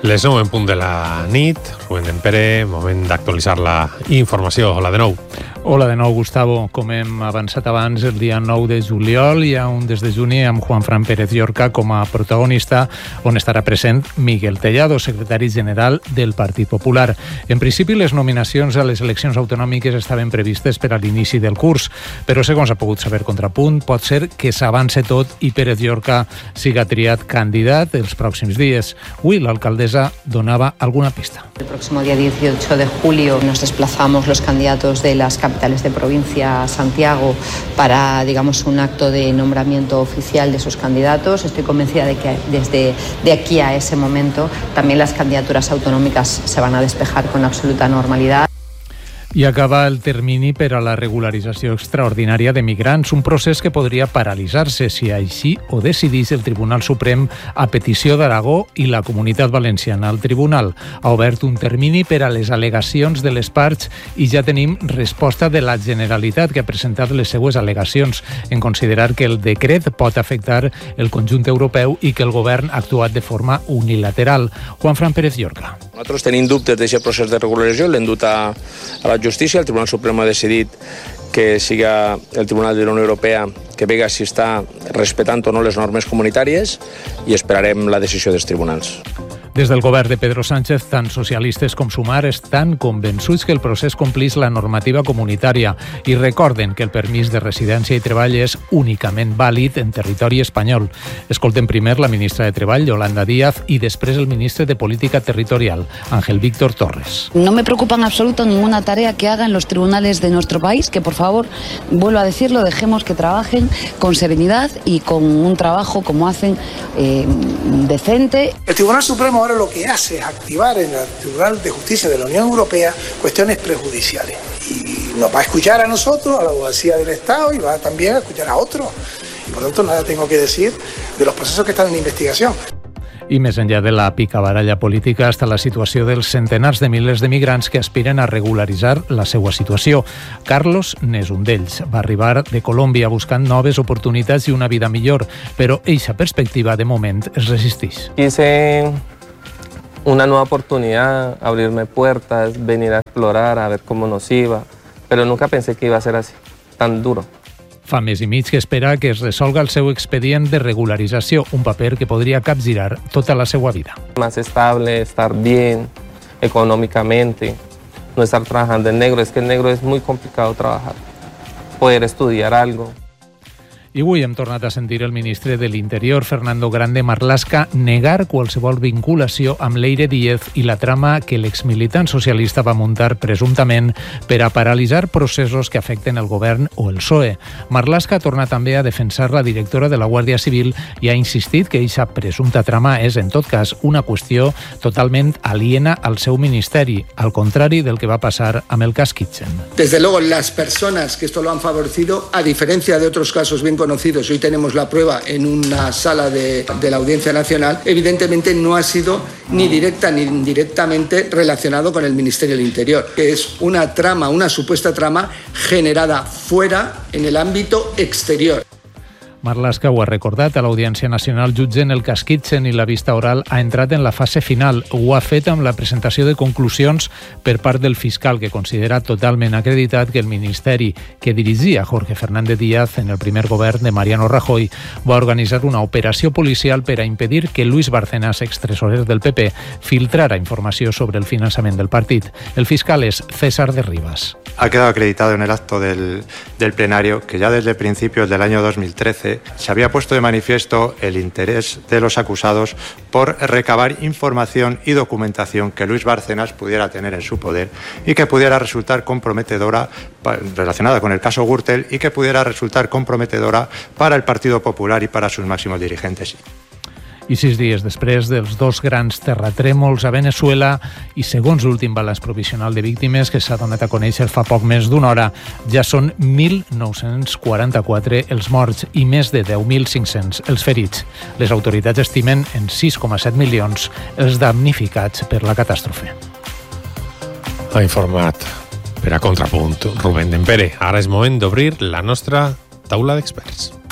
Les 9 en punt de la nit. Rubén Dempere, moment d'actualitzar la informació. Hola de nou. Hola de nou, Gustavo. Com hem avançat abans, el dia 9 de juliol hi ha un Des de Junts amb Juanfran Pérez Llorca com a protagonista, on estarà present Miguel Tellado, secretari general del Partit Popular. En principi, les nominacions a les eleccions autonòmiques estaven previstes per a l'inici del curs, però segons ha pogut saber Contrapunt, pot ser que s'avance tot i Pérez Llorca siga triat candidat els pròxims dies. Avui l'alcaldessa donava alguna pista. El próximo día 18 de julio nos desplazamos los candidatos de las capitales de provincia a Santiago para, digamos, un acto de nombramiento oficial de sus candidatos. Estoy convencida de que desde de aquí a ese momento también las candidaturas autonómicas se van a despejar con absoluta normalidad. I acaba el termini per a la regularització extraordinària de migrants, un procés que podria paralitzar-se si així ho decidís el Tribunal Suprem a petició d'Aragó i la Comunitat Valenciana. El Tribunal ha obert un termini per a les al·legacions de les parts i ja tenim resposta de la Generalitat, que ha presentat les seues al·legacions en considerar que el decret pot afectar el conjunt europeu i que el govern ha actuat de forma unilateral. Juanfran Pérez Llorca. Nosaltres tenim dubtes d'aquest procés de regularització, l'hem dut a la justícia. El Tribunal Suprem ha decidit que siga el Tribunal de la Unió Europea que vega si està respectant o no les normes comunitàries i esperarem la decisió dels tribunals. Des del govern de Pedro Sánchez, tant socialistes com Sumar estan convençuts que el procés complís la normativa comunitària i recorden que el permís de residència i treball és únicament vàlid en territori espanyol. Escoltem primer la ministra de Treball, Yolanda Díaz, i després el ministre de Política Territorial, Ángel Víctor Torres. No me preocupa en absoluto ninguna tarea que hagan los tribunales de nuestro país, que por favor, vuelvo a decirlo, dejemos que trabajen con serenidad y con un trabajo como hacen decente. El Tribunal Supremo ahora lo que hace es activar en el Tribunal de Justicia de la Unión Europea cuestiones prejudiciales. Y nos va a escuchar a nosotros, a la abogacía del Estado, y va también a escuchar a otros. Y por lo tanto nada tengo que decir de los procesos que están en investigación. I més enllà de la picabaralla política està la situació dels centenars de milers de migrants que aspiren a regularitzar la seva situació. Carlos n'és un d'ells. Va arribar de Colòmbia buscant noves oportunitats i una vida millor, però eixa perspectiva de moment es resisteix. Quise una nueva oportunidad, abrirme puertas, venir a explorar, a ver cómo nos iba, pero nunca pensé que iba a ser así, tan duro. Fa mes i mig que espera que es resolga el seu expedient de regularització, un paper que podria capgirar tota la seva vida. Más estable, estar bien económicamente, no estar trabajando en negro. Es que en negro es muy complicado trabajar, poder estudiar algo. I avui hem tornat a sentir el ministre de l'Interior, Fernando Grande Marlaska, negar qualsevol vinculació amb Leire Díez i la trama que l'exmilitant socialista va muntar presumptament per a paralitzar processos que afecten el govern o el PSOE. Marlaska torna també a defensar la directora de la Guàrdia Civil i ha insistit que eixa presumpta trama és, en tot cas, una qüestió totalment aliena al seu ministeri, al contrari del que va passar amb el cas Kitchen. Desde luego, las personas que esto lo han favorecido, a diferencia de otros casos bien conocidos, hoy tenemos la prueba en una sala de la Audiencia Nacional, evidentemente no ha sido ni directa ni indirectamente relacionado con el Ministerio del Interior, que es una trama, una supuesta trama generada fuera, en el ámbito exterior. Marlaska ho ha recordat a l'Audiència Nacional, jutgent el cas Kitchen, i la vista oral ha entrat en la fase final. Ho ha fet amb la presentació de conclusions per part del fiscal, que considera totalment acreditat que el ministeri que dirigia Jorge Fernández Díaz en el primer govern de Mariano Rajoy va organitzar una operació policial per a impedir que Luis Bárcenas, extresorer del PP, filtrara informació sobre el finançament del partit. El fiscal és César de Rivas. Ha quedado acreditado en el acto del plenario que ya desde principios del año 2013 se había puesto de manifiesto el interés de los acusados por recabar información y documentación que Luis Bárcenas pudiera tener en su poder y que pudiera resultar comprometedora relacionada con el caso Gürtel y que pudiera resultar comprometedora para el Partido Popular y para sus máximos dirigentes. I 6 dies després dels dos grans terratrèmols a Venezuela i segons l'últim balanç provisional de víctimes que s'ha donat a conèixer fa poc més d'una hora, ja són 1.944 els morts i més de 10.500 els ferits. Les autoritats estimen en 6,7 milions els damnificats per la catàstrofe. Ha informat per a Contrapunt Rubén Dempere. Ara és moment d'obrir la nostra taula d'experts.